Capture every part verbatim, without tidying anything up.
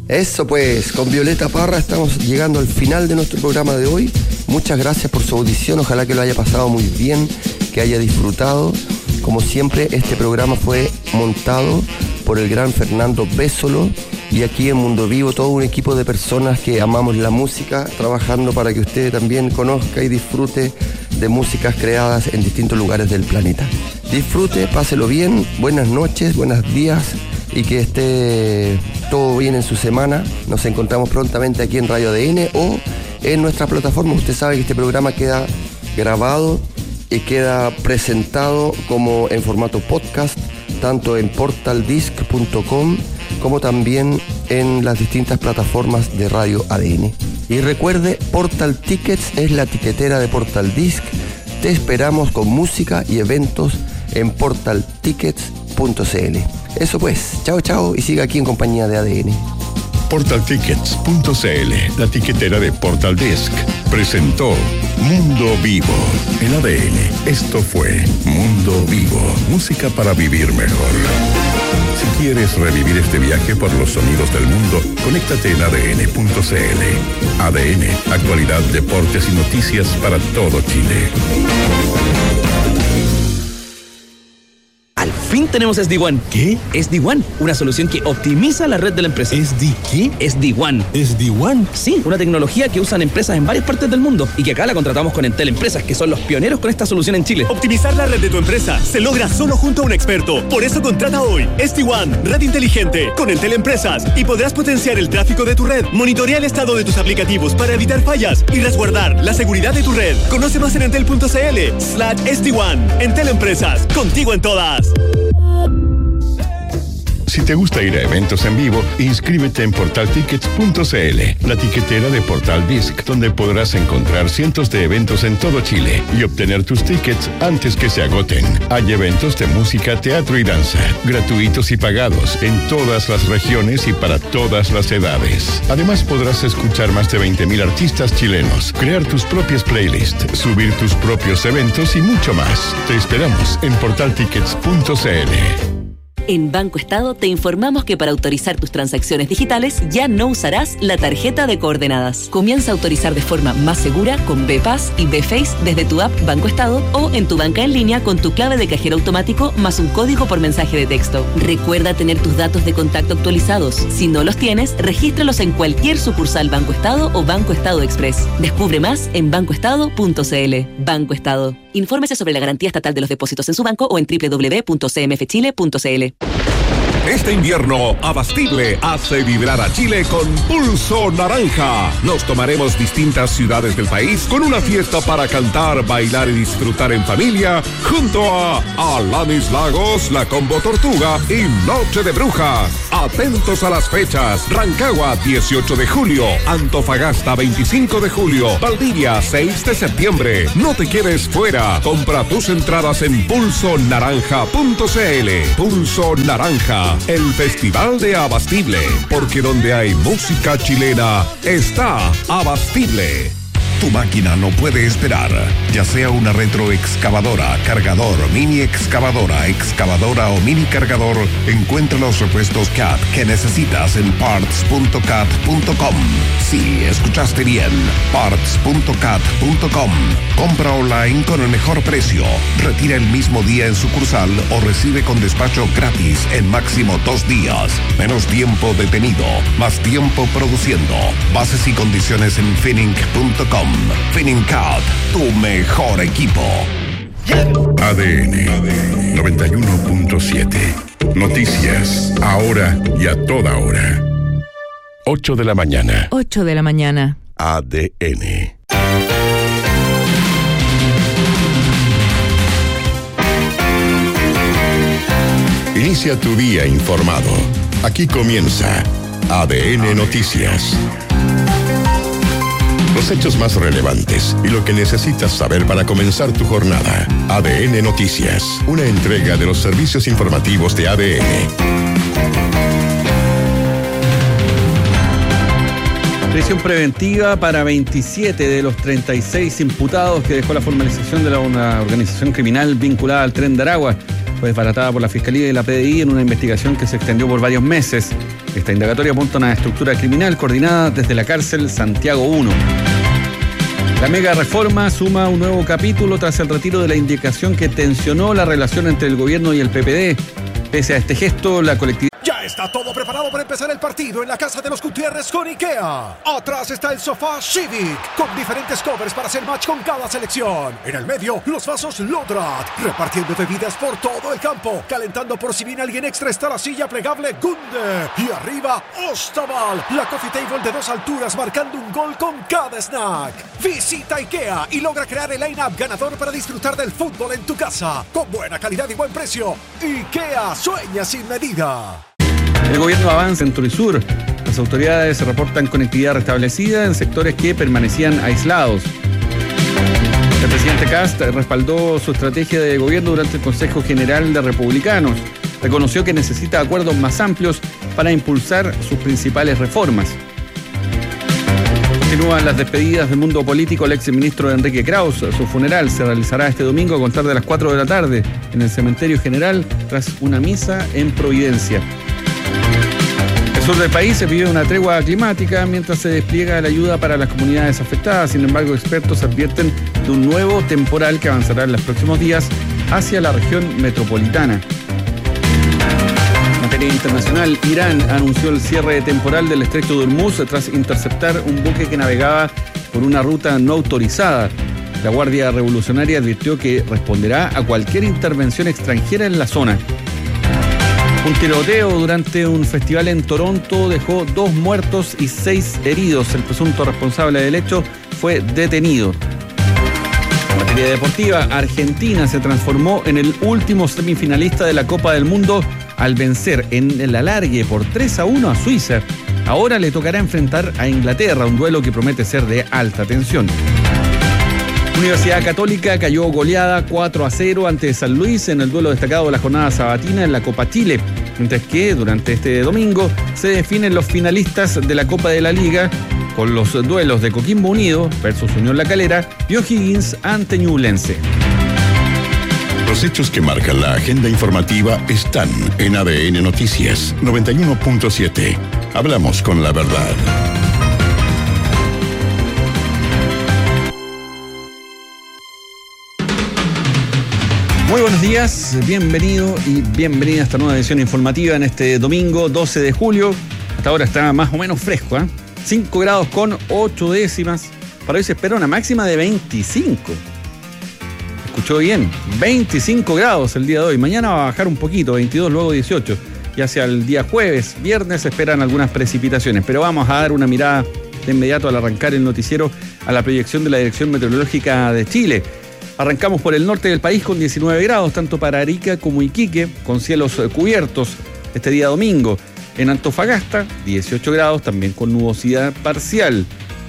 Eso pues, con Violeta Parra estamos llegando al final de nuestro programa de hoy. Muchas gracias por su audición, ojalá que lo haya pasado muy bien, que haya disfrutado. Como siempre, este programa fue montado por el gran Fernando Bésolo y aquí en Mundo Vivo todo un equipo de personas que amamos la música, trabajando para que usted también conozca y disfrute de músicas creadas en distintos lugares del planeta. Disfrute, páselo bien, buenas noches, buenos días y que esté todo bien en su semana. Nos encontramos prontamente aquí en Radio A D N o en nuestra plataforma. Usted sabe que este programa queda grabado y queda presentado como en formato podcast, tanto en portal disc punto com como también en las distintas plataformas de Radio A D N. Y recuerde, Portal Tickets es la tiquetera de Portal Disc. Te esperamos con música y eventos en portal tickets punto c l. Eso pues, chao chao y siga aquí en compañía de A D N. portal tickets punto c l, la tiquetera de Portal Disc, presentó Mundo Vivo en A D N. Esto fue Mundo Vivo, música para vivir mejor. Si quieres revivir este viaje por los sonidos del mundo, conéctate en a d n punto c l. A D N, actualidad, deportes y noticias para todo Chile. Al fin tenemos S D One. ¿Qué? S D One, una solución que optimiza la red de la empresa. ¿S D qué? S D One. ¿S D One? Sí, una tecnología que usan empresas en varias partes del mundo y que acá la contratamos con Entel Empresas, que son los pioneros con esta solución en Chile. Optimizar la red de tu empresa se logra solo junto a un experto. Por eso contrata hoy S D One, red inteligente, con Entel Empresas y podrás potenciar el tráfico de tu red, monitorear el estado de tus aplicativos para evitar fallas y resguardar la seguridad de tu red. Conoce más en entel punto c l slash S D One. Entel Empresas, contigo en todas. Si te gusta ir a eventos en vivo, inscríbete en portal tickets punto c l, la tiquetera de Portal Disc, donde podrás encontrar cientos de eventos en todo Chile y obtener tus tickets antes que se agoten. Hay eventos de música, teatro y danza, gratuitos y pagados, en todas las regiones y para todas las edades. Además, podrás escuchar más de veinte mil artistas chilenos, crear tus propias playlists, subir tus propios eventos y mucho más. Te esperamos en portal tickets punto c l. En Banco Estado te informamos que para autorizar tus transacciones digitales ya no usarás la tarjeta de coordenadas. Comienza a autorizar de forma más segura con B-Pass y B-Face desde tu app Banco Estado o en tu banca en línea con tu clave de cajero automático más un código por mensaje de texto. Recuerda tener tus datos de contacto actualizados. Si no los tienes, regístralos en cualquier sucursal Banco Estado o Banco Estado Express. Descubre más en banco estado punto c l. Banco Estado. Infórmese sobre la garantía estatal de los depósitos en su banco o en doble u doble u doble u punto c m f chile punto c l. Este invierno, Abastible hace vibrar a Chile con Pulso Naranja. Nos tomaremos distintas ciudades del país con una fiesta para cantar, bailar y disfrutar en familia junto a Alanis Lagos, La Combo Tortuga y Noche de Brujas. Atentos a las fechas. Rancagua, dieciocho de julio. Antofagasta, veinticinco de julio. Valdivia, seis de septiembre. No te quedes fuera. Compra tus entradas en pulso naranja punto c l. Pulso Naranja, el festival de Abastible, porque donde hay música chilena está Abastible. Tu máquina no puede esperar, ya sea una retroexcavadora, cargador, mini excavadora, excavadora o mini cargador, encuentra los repuestos C A T que necesitas en parts punto cat punto com. Sí, escuchaste bien, parts punto cat punto com. Compra online con el mejor precio, retira el mismo día en sucursal o recibe con despacho gratis en máximo dos días. Menos tiempo detenido, más tiempo produciendo. Bases y condiciones en finning punto com. Finincat, tu mejor equipo. A D N noventa y uno punto siete. Noticias, ahora y a toda hora. ocho de la mañana. ocho de la mañana. A D N. Inicia tu día informado. Aquí comienza A D N Noticias. Los hechos más relevantes y lo que necesitas saber para comenzar tu jornada. A D N Noticias, una entrega de los servicios informativos de A D N. Prisión preventiva para veintisiete de los treinta y seis imputados que dejó la formalización de la, una organización criminal vinculada al Tren de Aragua. Fue desbaratada por la Fiscalía y la P D I en una investigación que se extendió por varios meses. Esta indagatoria apunta a una estructura criminal coordinada desde la cárcel Santiago uno. La mega reforma suma un nuevo capítulo tras el retiro de la indicación que tensionó la relación entre el gobierno y el P P D. Pese a este gesto, la colectividad... Ya está todo preparado para empezar el partido en la casa de los Gutiérrez con IKEA. Atrás está el sofá Civic, con diferentes covers para hacer match con cada selección. En el medio, los vasos Lodrat, repartiendo bebidas por todo el campo. Calentando por si viene alguien extra está la silla plegable Gunde. Y arriba, Ostaval, la coffee table de dos alturas marcando un gol con cada snack. Visita IKEA y logra crear el line-up ganador para disfrutar del fútbol en tu casa. Con buena calidad y buen precio. IKEA, sueña sin medida. El gobierno avanza en Turisur. Las autoridades reportan conectividad restablecida en sectores que permanecían aislados. El presidente Kast respaldó su estrategia de gobierno durante el Consejo General de Republicanos. Reconoció que necesita acuerdos más amplios para impulsar sus principales reformas. Continúan las despedidas del mundo político al exministro Enrique Kraus. Su funeral se realizará este domingo a contar de las cuatro de la tarde en el Cementerio General tras una misa en Providencia. El sur del país se vive una tregua climática mientras se despliega la ayuda para las comunidades afectadas. Sin embargo, expertos advierten de un nuevo temporal que avanzará en los próximos días hacia la región metropolitana. En materia internacional, Irán anunció el cierre temporal del estrecho de Hormuz tras interceptar un buque que navegaba por una ruta no autorizada. La Guardia Revolucionaria advirtió que responderá a cualquier intervención extranjera en la zona. Un tiroteo durante un festival en Toronto dejó dos muertos y seis heridos. El presunto responsable del hecho fue detenido. En materia deportiva, Argentina se transformó en el último semifinalista de la Copa del Mundo al vencer en el alargue por tres a uno a Suiza. Ahora le tocará enfrentar a Inglaterra, un duelo que promete ser de alta tensión. Universidad Católica cayó goleada cuatro a cero ante San Luis en el duelo destacado de la jornada sabatina en la Copa Chile, mientras que durante este domingo se definen los finalistas de la Copa de la Liga con los duelos de Coquimbo Unido versus Unión La Calera y O'Higgins ante Ñublense. Los hechos que marcan la agenda informativa están en A D N Noticias noventa y uno punto siete. Hablamos con la verdad. Muy buenos días, bienvenido y bienvenida a esta nueva edición informativa en este domingo doce de julio. Hasta ahora está más o menos fresco, ¿eh? cinco grados con ocho décimas. Para hoy se espera una máxima de veinticinco. Escuchó bien, veinticinco grados el día de hoy. Mañana va a bajar un poquito, veintidós, luego dieciocho. Y hacia el día jueves, viernes, se esperan algunas precipitaciones. Pero vamos a dar una mirada de inmediato al arrancar el noticiero a la proyección de la Dirección Meteorológica de Chile. Arrancamos por el norte del país con diecinueve grados, tanto para Arica como Iquique, con cielos cubiertos este día domingo. En Antofagasta, dieciocho grados, también con nubosidad parcial.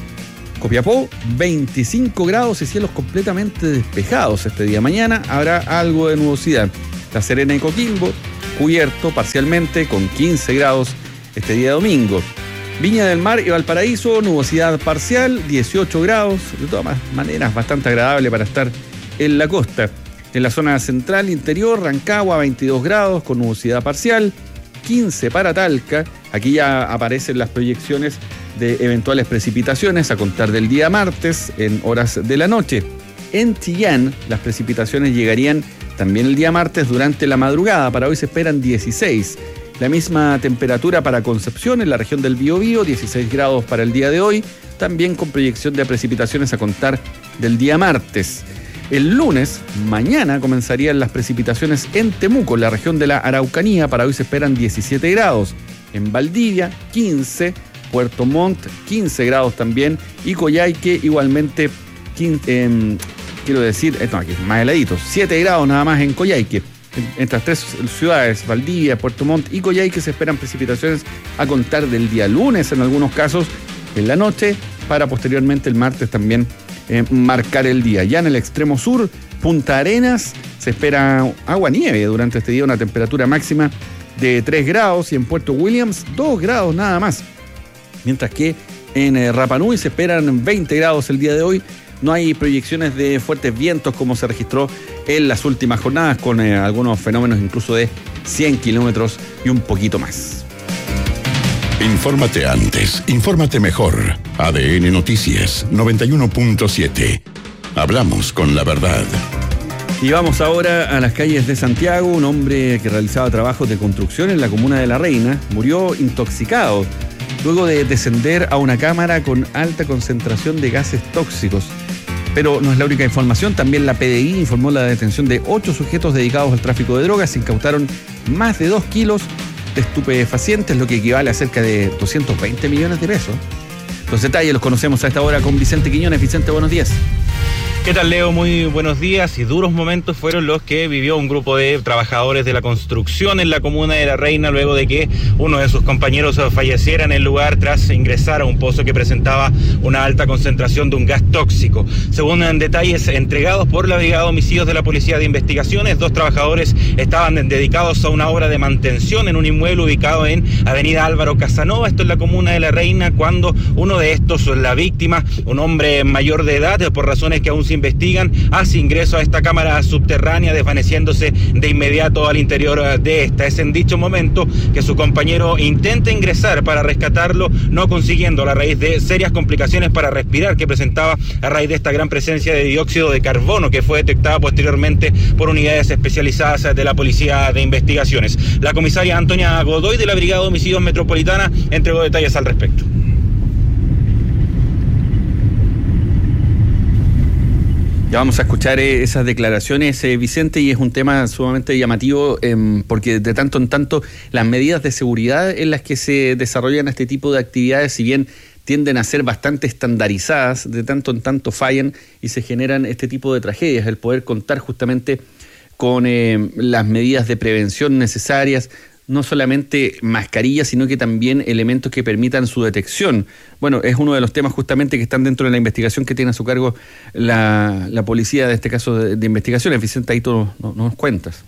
Copiapó, veinticinco grados y cielos completamente despejados este día. Mañana habrá algo de nubosidad. La Serena y Coquimbo, cubierto parcialmente con quince grados este día domingo. Viña del Mar y Valparaíso, nubosidad parcial, dieciocho grados. De todas maneras, bastante agradable para estar en la costa. En la zona central interior, Rancagua, veintidós grados con nubosidad parcial, quince para Talca. Aquí ya aparecen las proyecciones de eventuales precipitaciones a contar del día martes en horas de la noche. En Chillán, las precipitaciones llegarían también el día martes durante la madrugada. Para hoy se esperan dieciséis. La misma temperatura para Concepción en la región del Biobío, dieciséis grados para el día de hoy, también con proyección de precipitaciones a contar del día martes. El lunes, mañana, comenzarían las precipitaciones en Temuco, en la región de la Araucanía. Para hoy se esperan diecisiete grados. En Valdivia, quince. Puerto Montt, quince grados también. Y Coyhaique, igualmente, quince, eh, quiero decir, no, aquí más heladitos, siete grados nada más en Coyhaique. En estas tres ciudades, Valdivia, Puerto Montt y Coyhaique, se esperan precipitaciones a contar del día lunes, en algunos casos, en la noche, para posteriormente el martes también Eh, marcar el día. Ya en el extremo sur, Punta Arenas, se espera agua-nieve durante este día, una temperatura máxima de tres grados, y en Puerto Williams dos grados nada más. Mientras que en eh, Rapa Nui se esperan veinte grados el día de hoy. No hay proyecciones de fuertes vientos como se registró en las últimas jornadas, con eh, algunos fenómenos incluso de cien kilómetros y un poquito más. Infórmate antes, infórmate mejor. A D N Noticias noventa y uno punto siete. Hablamos con la verdad. Y vamos ahora a las calles de Santiago. Un hombre que realizaba trabajos de construcción en la comuna de La Reina murió intoxicado luego de descender a una cámara con alta concentración de gases tóxicos. Pero no es la única información. También la P D I informó la detención de ocho sujetos dedicados al tráfico de drogas. Se incautaron más de dos kilos de estupefacientes, lo que equivale a cerca de doscientos veinte millones de pesos. Los detalles los conocemos a esta hora con Vicente Quiñones. Vicente, buenos días. ¿Qué tal, Leo? Muy buenos días. Y duros momentos fueron los que vivió un grupo de trabajadores de la construcción en la comuna de La Reina luego de que uno de sus compañeros falleciera en el lugar tras ingresar a un pozo que presentaba una alta concentración de un gas tóxico. Según detalles entregados por la Brigada de Homicidios de la Policía de Investigaciones, dos trabajadores estaban dedicados a una obra de mantención en un inmueble ubicado en Avenida Álvaro Casanova, esto en la comuna de La Reina, cuando uno de estos, la víctima, un hombre mayor de edad, por razones que aún se investigan, hace ingreso a esta cámara subterránea, desvaneciéndose de inmediato al interior de esta. Es en dicho momento que su compañero intenta ingresar para rescatarlo, no consiguiendo, a raíz de serias complicaciones para respirar que presentaba a raíz de esta gran presencia de dióxido de carbono que fue detectada posteriormente por unidades especializadas de la Policía de Investigaciones. La comisaria Antonia Godoy de la Brigada de Homicidios Metropolitana entregó detalles al respecto. Ya vamos a escuchar eh, esas declaraciones, eh, Vicente, y es un tema sumamente llamativo eh, porque de tanto en tanto las medidas de seguridad en las que se desarrollan este tipo de actividades, si bien tienden a ser bastante estandarizadas, de tanto en tanto fallan y se generan este tipo de tragedias. El poder contar justamente con eh, las medidas de prevención necesarias, no solamente mascarillas, sino que también elementos que permitan su detección. Bueno, es uno de los temas justamente que están dentro de la investigación que tiene a su cargo la, la policía, de este caso de, de investigaciones. Vicente, ahí tú nos, nos, nos cuentas.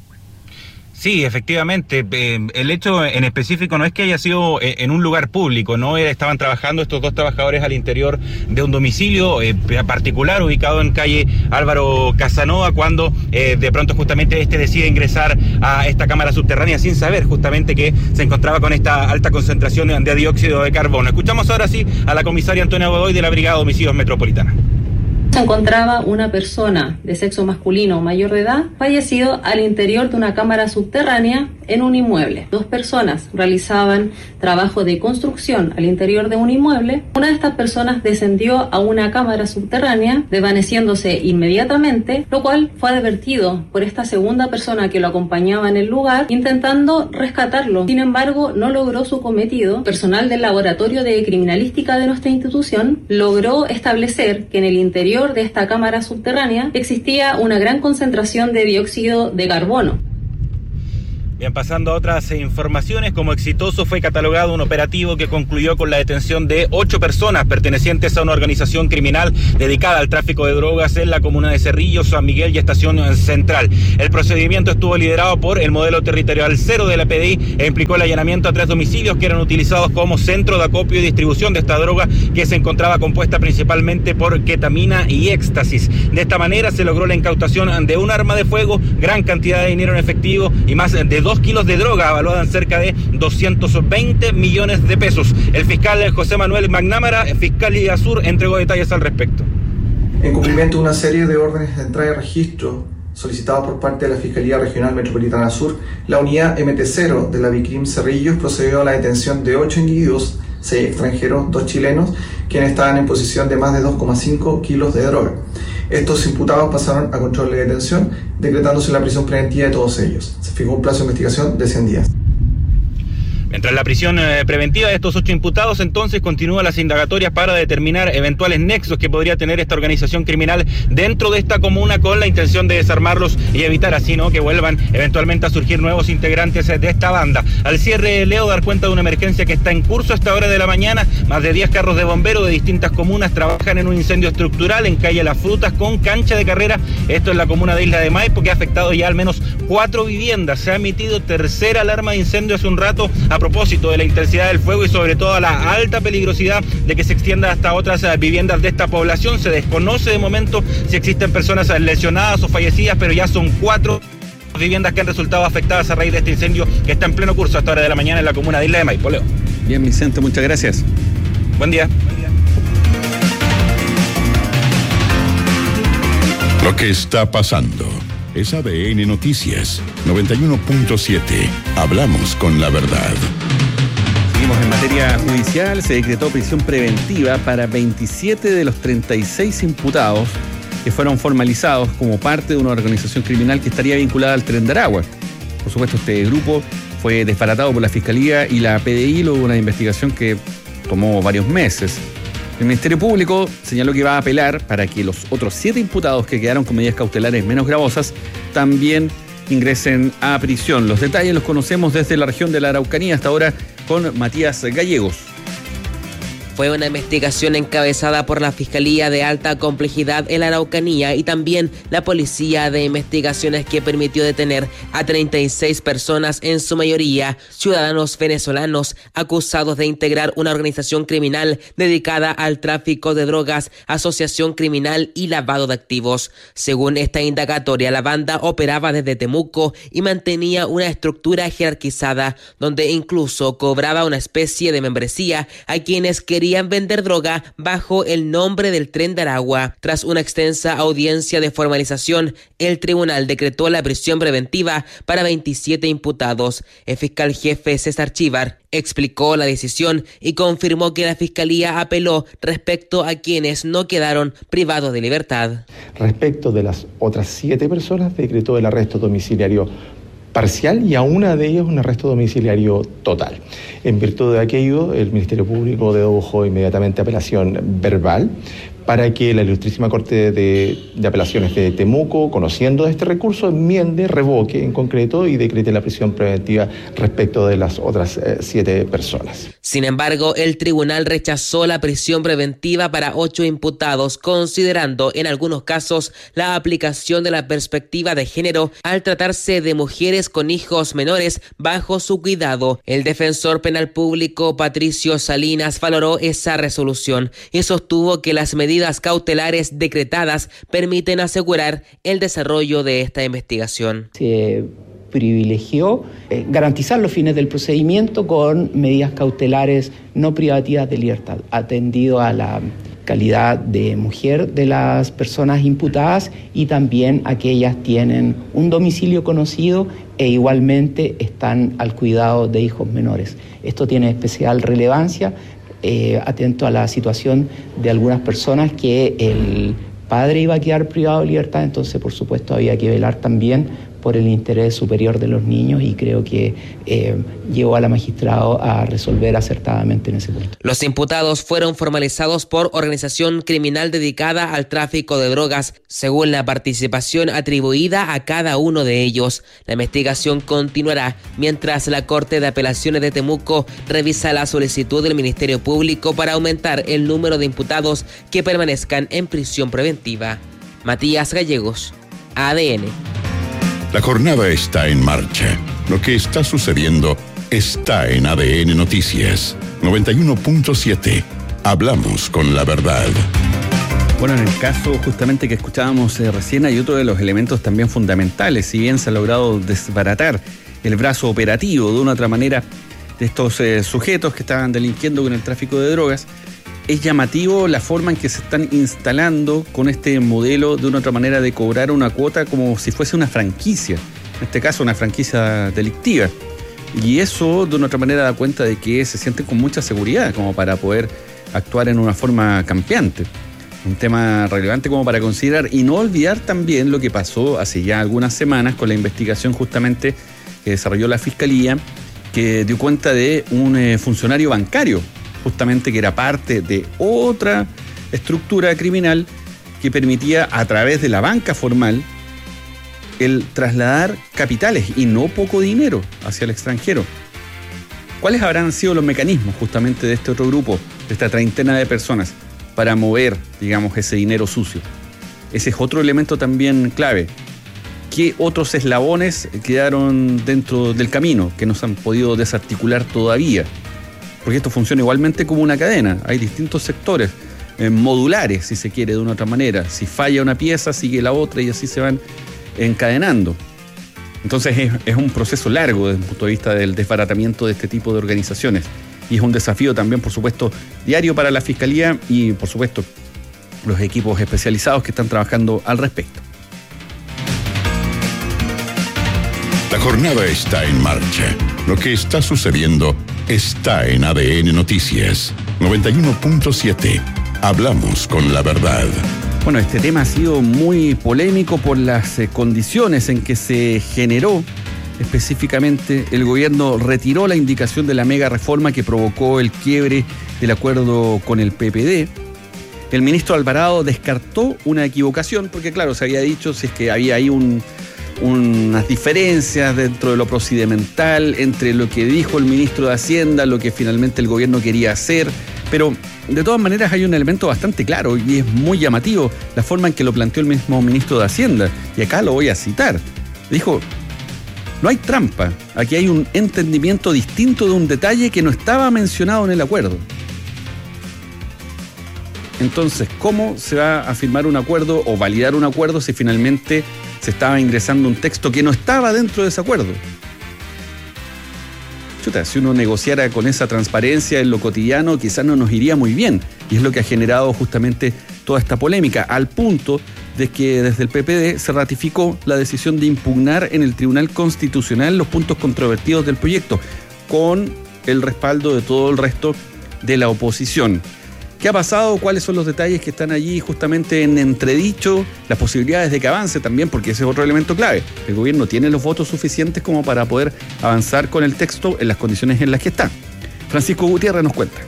Sí, efectivamente. Eh, el hecho en específico no es que haya sido eh, en un lugar público, ¿no? Estaban trabajando estos dos trabajadores al interior de un domicilio eh, particular ubicado en calle Álvaro Casanova, cuando eh, de pronto justamente este decide ingresar a esta cámara subterránea sin saber justamente que se encontraba con esta alta concentración de dióxido de carbono. Escuchamos ahora sí a la comisaria Antonia Godoy de la Brigada de Homicidios Metropolitana. Se encontraba una persona de sexo masculino mayor de edad fallecido al interior de una cámara subterránea en un inmueble. Dos personas realizaban trabajo de construcción al interior de un inmueble. Una de estas personas descendió a una cámara subterránea, desvaneciéndose inmediatamente, lo cual fue advertido por esta segunda persona que lo acompañaba en el lugar, intentando rescatarlo. Sin embargo, no logró su cometido. Personal del laboratorio de criminalística de nuestra institución logró establecer que en el interior de esta cámara subterránea existía una gran concentración de dióxido de carbono. Bien, pasando a otras informaciones, como exitoso fue catalogado un operativo que concluyó con la detención de ocho personas pertenecientes a una organización criminal dedicada al tráfico de drogas en la comuna de Cerrillos, San Miguel y Estación Central. El procedimiento estuvo liderado por el modelo territorial cero de la P D I e implicó el allanamiento a tres domicilios que eran utilizados como centro de acopio y distribución de esta droga, que se encontraba compuesta principalmente por ketamina y éxtasis. De esta manera se logró la incautación de un arma de fuego, gran cantidad de dinero en efectivo y más de dos kilos de droga evaluada en cerca de doscientos veinte millones de pesos. El fiscal José Manuel Magnámara, Fiscalía Sur, entregó detalles al respecto. En cumplimiento de una serie de órdenes de entrada y registro solicitados por parte de la Fiscalía Regional Metropolitana Sur, la unidad M T cero de la Vicrim Cerrillos procedió a la detención de ocho individuos, seis extranjeros, dos chilenos, quienes estaban en posesión de más de dos coma cinco kilos de droga. Estos imputados pasaron a control de detención, decretándose la prisión preventiva de todos ellos. Se fijó un plazo de investigación de cien días. Mientras la prisión eh, preventiva de estos ocho imputados, entonces continúan las indagatorias para determinar eventuales nexos que podría tener esta organización criminal dentro de esta comuna, con la intención de desarmarlos y evitar así, ¿no?, que vuelvan eventualmente a surgir nuevos integrantes de esta banda. Al cierre, Leo, dar cuenta de una emergencia que está en curso a esta hora de la mañana. Más de diez carros de bomberos de distintas comunas trabajan en un incendio estructural en calle Las Frutas con cancha de carrera. Esto es la comuna de Isla de Maipo, que ha afectado ya al menos cuatro viviendas. Se ha emitido tercera alarma de incendio hace un rato a propósito de la intensidad del fuego y sobre todo a la alta peligrosidad de que se extienda hasta otras viviendas de esta población. Se desconoce de momento si existen personas lesionadas o fallecidas, pero ya son cuatro viviendas que han resultado afectadas a raíz de este incendio que está en pleno curso a esta hora de la mañana en la comuna de Isla de Maipo. Leo. Bien, Vicente, muchas gracias. Buen día. Lo que está pasando es A D N Noticias noventa y uno punto siete. Hablamos con la verdad. Seguimos en materia judicial. Se decretó prisión preventiva para veintisiete de los treinta y seis imputados que fueron formalizados como parte de una organización criminal que estaría vinculada al Tren de Aragua. Por supuesto, este grupo fue desbaratado por la Fiscalía y la P D I luego de una investigación que tomó varios meses. El Ministerio Público señaló que va a apelar para que los otros siete imputados que quedaron con medidas cautelares menos gravosas también ingresen a prisión. Los detalles los conocemos desde la región de la Araucanía, hasta ahora con Matías Gallegos. Fue una investigación encabezada por la Fiscalía de Alta Complejidad en la Araucanía y también la Policía de Investigaciones, que permitió detener a treinta y seis personas, en su mayoría ciudadanos venezolanos, acusados de integrar una organización criminal dedicada al tráfico de drogas, asociación criminal y lavado de activos. Según esta indagatoria, la banda operaba desde Temuco y mantenía una estructura jerarquizada, donde incluso cobraba una especie de membresía a quienes querían querían vender droga bajo el nombre del Tren de Aragua. Tras una extensa audiencia de formalización, el tribunal decretó la prisión preventiva para veintisiete imputados. El fiscal jefe César Chívar explicó la decisión y confirmó que la Fiscalía apeló respecto a quienes no quedaron privados de libertad. Respecto de las otras siete personas, decretó el arresto domiciliario parcial y a una de ellas un arresto domiciliario total. En virtud de aquello, el Ministerio Público dedujo inmediatamente apelación verbal para que la Ilustrísima Corte de, de Apelaciones de Temuco, conociendo este recurso, enmiende, revoque en concreto y decrete la prisión preventiva respecto de las otras eh, siete personas. Sin embargo, el tribunal rechazó la prisión preventiva para ocho imputados, considerando en algunos casos la aplicación de la perspectiva de género al tratarse de mujeres con hijos menores bajo su cuidado. El defensor penal público Patricio Salinas valoró esa resolución y sostuvo que las medidas medidas cautelares decretadas permiten asegurar el desarrollo de esta investigación. Se privilegió eh, garantizar los fines del procedimiento con medidas cautelares no privativas de libertad, atendido a la calidad de mujer de las personas imputadas y también a que ellas tienen un domicilio conocido e igualmente están al cuidado de hijos menores. Esto tiene especial relevancia, Eh, atento a la situación de algunas personas que el padre iba a quedar privado de libertad, entonces por supuesto había que velar también por el interés superior de los niños y creo que eh, llevó a la magistrado a resolver acertadamente en ese punto. Los imputados fueron formalizados por organización criminal dedicada al tráfico de drogas, según la participación atribuida a cada uno de ellos. La investigación continuará mientras la Corte de Apelaciones de Temuco revisa la solicitud del Ministerio Público para aumentar el número de imputados que permanezcan en prisión preventiva. Matías Gallegos, A D N. La jornada está en marcha. Lo que está sucediendo está en A D N Noticias noventa y uno punto siete. Hablamos con la verdad. Bueno, en el caso justamente que escuchábamos eh, recién, hay otro de los elementos también fundamentales. Si bien se ha logrado desbaratar el brazo operativo de una u otra manera de estos eh, sujetos que estaban delinquiendo con el tráfico de drogas, es llamativo la forma en que se están instalando con este modelo de una otra manera de cobrar una cuota como si fuese una franquicia, en este caso una franquicia delictiva. Y eso de una otra manera da cuenta de que se sienten con mucha seguridad como para poder actuar en una forma campeante. Un tema relevante como para considerar y no olvidar también lo que pasó hace ya algunas semanas con la investigación justamente que desarrolló la Fiscalía, que dio cuenta de un eh, funcionario bancario justamente que era parte de otra estructura criminal que permitía a través de la banca formal el trasladar capitales y no poco dinero hacia el extranjero. ¿Cuáles habrán sido los mecanismos justamente de este otro grupo, de esta treintena de personas, para mover, digamos, ese dinero sucio? Ese es otro elemento también clave. ¿Qué otros eslabones quedaron dentro del camino que no se han podido desarticular todavía? Porque esto funciona igualmente como una cadena. Hay distintos sectores eh, modulares, si se quiere, de una otra manera. Si falla una pieza, sigue la otra y así se van encadenando. Entonces es, es un proceso largo desde el punto de vista del desbaratamiento de este tipo de organizaciones. y es un desafío también, por supuesto, diario para la Fiscalía y, por supuesto, los equipos especializados que están trabajando al respecto. La jornada está en marcha. Lo que está sucediendo está en A D N Noticias. noventa y uno punto siete. Hablamos con la verdad. Bueno, este tema ha sido muy polémico por las eh, condiciones en que se generó. Específicamente, el gobierno retiró la indicación de la mega reforma que provocó el quiebre del acuerdo con el P P D. El ministro Alvarado descartó una equivocación, porque claro, se había dicho si es que había ahí un, unas diferencias dentro de lo procedimental entre lo que dijo el ministro de Hacienda, lo que finalmente el gobierno quería hacer, pero de todas maneras hay un elemento bastante claro y es muy llamativo la forma en que lo planteó el mismo ministro de Hacienda, y acá lo voy a citar. Dijo: no hay trampa, aquí hay un entendimiento distinto de un detalle que no estaba mencionado en el acuerdo. Entonces, ¿cómo se va a firmar un acuerdo o validar un acuerdo si finalmente se estaba ingresando un texto que no estaba dentro de ese acuerdo? Chuta, si uno negociara con esa transparencia en lo cotidiano, quizás no nos iría muy bien. Y es lo que ha generado justamente toda esta polémica, al punto de que desde el P P D se ratificó la decisión de impugnar en el Tribunal Constitucional los puntos controvertidos del proyecto, con el respaldo de todo el resto de la oposición. ¿Qué ha pasado? ¿Cuáles son los detalles que están allí justamente en entredicho? Las posibilidades de que avance también, porque ese es otro elemento clave. El gobierno tiene los votos suficientes como para poder avanzar con el texto en las condiciones en las que está. Francisco Gutiérrez nos cuenta.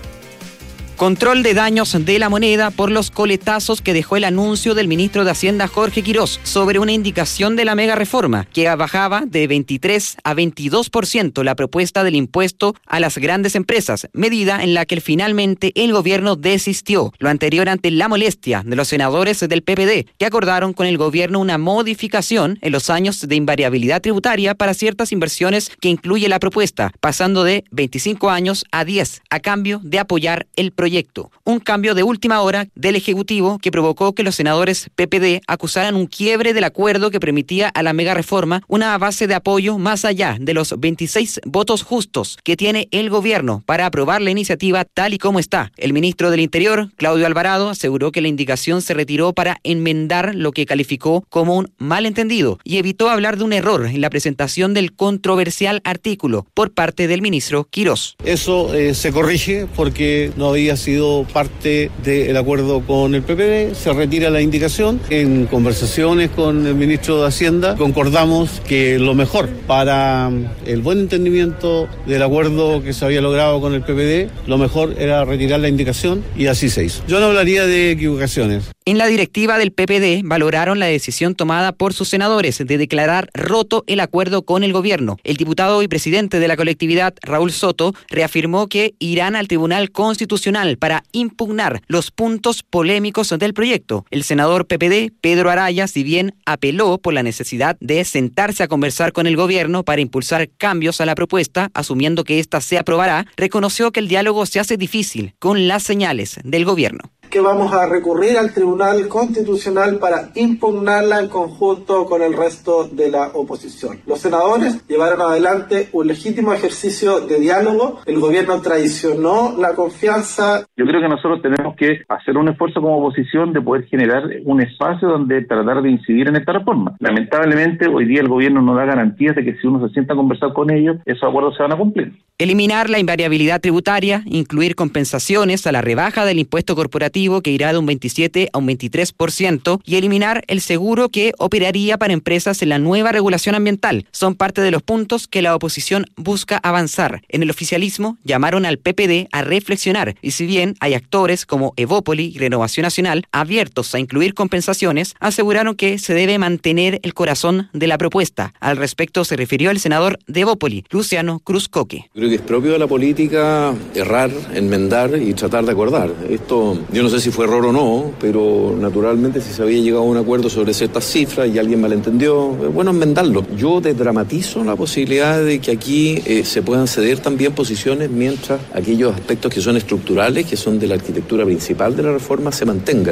Control de daños de la moneda por los coletazos que dejó el anuncio del ministro de Hacienda Jorge Quirós sobre una indicación de la mega reforma que bajaba de veintitrés a veintidós por ciento la propuesta del impuesto a las grandes empresas, medida en la que finalmente el gobierno desistió. Lo anterior ante la molestia de los senadores del P P D, que acordaron con el gobierno una modificación en los años de invariabilidad tributaria para ciertas inversiones que incluye la propuesta, pasando de veinticinco años a diez, a cambio de apoyar el proyecto. Proyecto. Un cambio de última hora del Ejecutivo que provocó que los senadores P P D acusaran un quiebre del acuerdo que permitía a la mega reforma una base de apoyo más allá de los veintiséis votos justos que tiene el gobierno para aprobar la iniciativa tal y como está. El ministro del Interior, Claudio Alvarado, aseguró que la indicación se retiró para enmendar lo que calificó como un malentendido y evitó hablar de un error en la presentación del controversial artículo por parte del ministro Quirós. Eso eh, se corrige porque no había sido parte del acuerdo con el P P D, se retira la indicación. En conversaciones con el ministro de Hacienda concordamos que lo mejor para el buen entendimiento del acuerdo que se había logrado con el P P D, lo mejor era retirar la indicación y así se hizo. Yo no hablaría de equivocaciones. En la directiva del P P D valoraron la decisión tomada por sus senadores de declarar roto el acuerdo con el gobierno. El diputado y presidente de la colectividad, Raúl Soto, reafirmó que irán al Tribunal Constitucional para impugnar los puntos polémicos del proyecto. El senador P P D, Pedro Araya, si bien apeló por la necesidad de sentarse a conversar con el gobierno para impulsar cambios a la propuesta, asumiendo que ésta se aprobará, reconoció que el diálogo se hace difícil con las señales del gobierno. Que vamos a recurrir al Tribunal Constitucional para impugnarla en conjunto con el resto de la oposición. Los senadores llevaron adelante un legítimo ejercicio de diálogo, el gobierno traicionó la confianza. Yo creo que nosotros tenemos que hacer un esfuerzo como oposición de poder generar un espacio donde tratar de incidir en esta reforma. Lamentablemente, hoy día el gobierno no da garantías de que si uno se sienta a conversar con ellos, esos acuerdos se van a cumplir. Eliminar la invariabilidad tributaria, incluir compensaciones a la rebaja del impuesto corporativo que irá de un veintisiete a un veintitrés por ciento y eliminar el seguro que operaría para empresas en la nueva regulación ambiental. Son parte de los puntos que la oposición busca avanzar. En el oficialismo llamaron al P P D a reflexionar y si bien hay actores como Evópoli y Renovación Nacional abiertos a incluir compensaciones, aseguraron que se debe mantener el corazón de la propuesta. Al respecto se refirió el senador de Evópoli, Luciano Cruz Coque. Creo que es propio de la política errar, enmendar y tratar de acordar. Esto, yo no sé si fue error o no, pero naturalmente si se había llegado a un acuerdo sobre ciertas cifras y alguien malentendió, es bueno enmendarlo. Yo desdramatizo la posibilidad de que aquí eh, se puedan ceder también posiciones mientras aquellos aspectos que son estructurales, que son de la arquitectura principal de la reforma, se mantengan.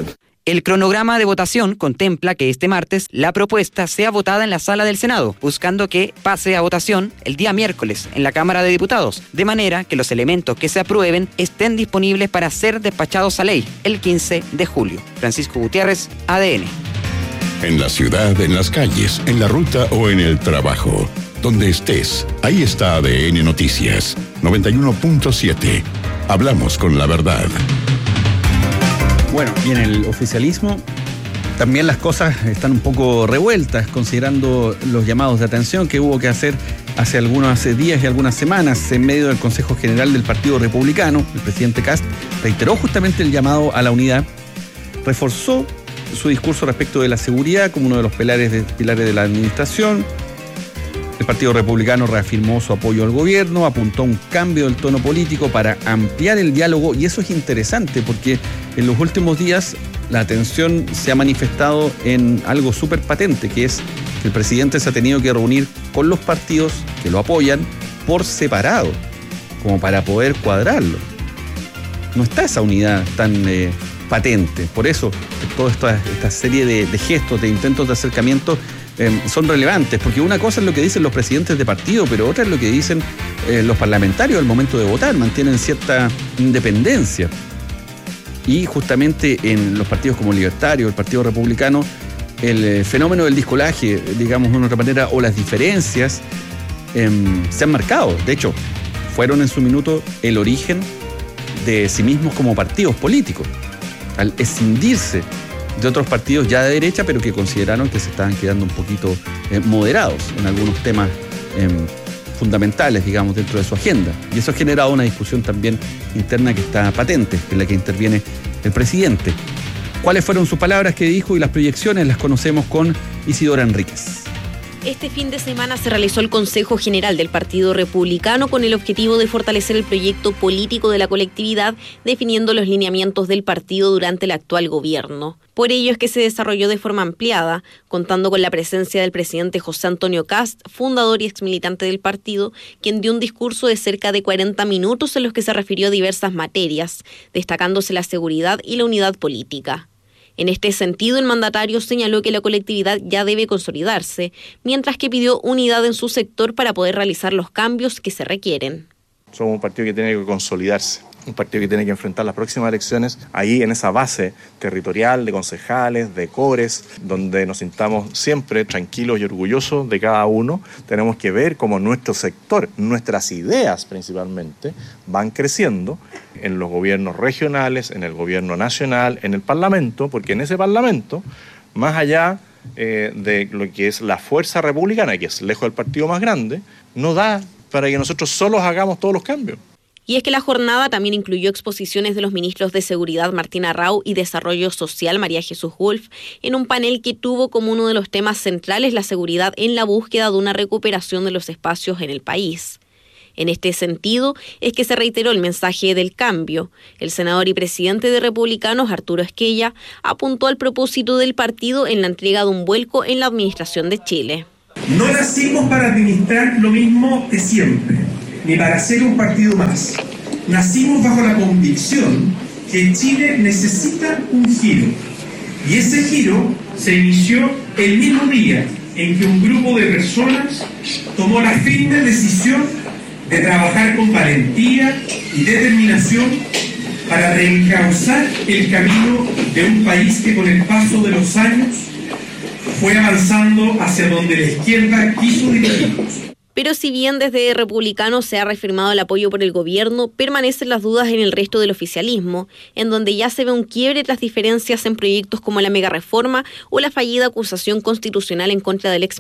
El cronograma de votación contempla que este martes la propuesta sea votada en la sala del Senado, buscando que pase a votación el día miércoles en la Cámara de Diputados, de manera que los elementos que se aprueben estén disponibles para ser despachados a ley el quince de julio. Francisco Gutiérrez, A D N. En la ciudad, en las calles, en la ruta o en el trabajo. Donde estés, ahí está A D N Noticias. noventa y uno punto siete. Hablamos con la verdad. Bueno, y en el oficialismo también las cosas están un poco revueltas, considerando los llamados de atención que hubo que hacer hace algunos días y algunas semanas en medio del Consejo General del Partido Republicano. El presidente Kast reiteró justamente el llamado a la unidad, reforzó su discurso respecto de la seguridad como uno de los pilares de, pilares de la administración. El Partido Republicano reafirmó su apoyo al gobierno, apuntó a un cambio del tono político para ampliar el diálogo, y eso es interesante porque en los últimos días la atención se ha manifestado en algo súper patente, que es que el presidente se ha tenido que reunir con los partidos que lo apoyan por separado, como para poder cuadrarlo. No está esa unidad tan eh, patente. Por eso toda esta, esta serie de, de gestos, de intentos de acercamiento Eh, son relevantes, porque una cosa es lo que dicen los presidentes de partido, pero otra es lo que dicen eh, los parlamentarios al momento de votar. Mantienen cierta independencia, y justamente en los partidos como Libertario, el Partido Republicano, el eh, fenómeno del discolaje, digamos de una otra manera, o las diferencias eh, se han marcado. De hecho, fueron en su minuto el origen de sí mismos como partidos políticos, al escindirse de otros partidos ya de derecha, pero que consideraron que se estaban quedando un poquito eh, moderados en algunos temas eh, fundamentales, digamos, dentro de su agenda. Y eso ha generado una discusión también interna que está patente, en la que interviene el presidente. ¿Cuáles fueron sus palabras que dijo y las proyecciones? Las conocemos con Isidora Enríquez. Este fin de semana se realizó el Consejo General del Partido Republicano con el objetivo de fortalecer el proyecto político de la colectividad, definiendo los lineamientos del partido durante el actual gobierno. Por ello es que se desarrolló de forma ampliada, contando con la presencia del presidente José Antonio Kast, fundador y exmilitante del partido, quien dio un discurso de cerca de cuarenta minutos en los que se refirió a diversas materias, destacándose la seguridad y la unidad política. En este sentido, el mandatario señaló que la colectividad ya debe consolidarse, mientras que pidió unidad en su sector para poder realizar los cambios que se requieren. Somos un partido que tiene que consolidarse, un partido que tiene que enfrentar las próximas elecciones ahí en esa base territorial de concejales, de cores, donde nos sintamos siempre tranquilos y orgullosos de cada uno. Tenemos que ver cómo nuestro sector, nuestras ideas principalmente, van creciendo en los gobiernos regionales, en el gobierno nacional, en el Parlamento, porque en ese Parlamento, más allá eh, de lo que es la fuerza republicana, que es lejos del partido más grande, no da para que nosotros solos hagamos todos los cambios. Y es que la jornada también incluyó exposiciones de los ministros de Seguridad Martín Rau y Desarrollo Social María Jesús Wolf, en un panel que tuvo como uno de los temas centrales la seguridad en la búsqueda de una recuperación de los espacios en el país. En este sentido, es que se reiteró el mensaje del cambio. El senador y presidente de Republicanos, Arturo Esquella, apuntó al propósito del partido en la entrega de un vuelco en la administración de Chile. No nacimos para administrar lo mismo de siempre, ni para ser un partido más. Nacimos bajo la convicción que Chile necesita un giro. Y ese giro se inició el mismo día en que un grupo de personas tomó la firme decisión de trabajar con valentía y determinación para reencauzar el camino de un país que con el paso de los años fue avanzando hacia donde la izquierda quiso dirigirnos. Pero si bien desde Republicanos se ha reafirmado el apoyo por el gobierno, permanecen las dudas en el resto del oficialismo, en donde ya se ve un quiebre tras diferencias en proyectos como la megareforma o la fallida acusación constitucional en contra del ex